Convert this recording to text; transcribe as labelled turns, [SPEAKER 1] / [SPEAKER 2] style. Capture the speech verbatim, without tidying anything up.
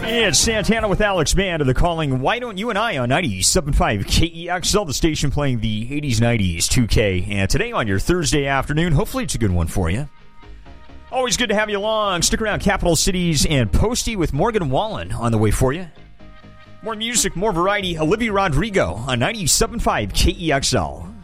[SPEAKER 1] It's Santana with Alex Band of the Calling Why Don't You and I on ninety-seven point five K E X L, the station playing the eighties, nineties, two K. And today on your Thursday afternoon, hopefully it's a good one for you. Always good to have you along. Stick around. Capital Cities and Posty with Morgan Wallen on the way for you. More music, more variety. Olivia Rodrigo on ninety-seven point five K E X L.